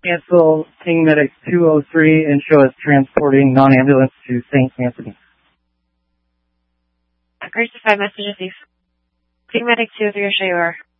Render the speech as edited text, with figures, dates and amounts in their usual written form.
cancel King Medic 203 and show us transporting non-ambulance to St. Anthony. Grace 5 message received. King Medic 203, show you are.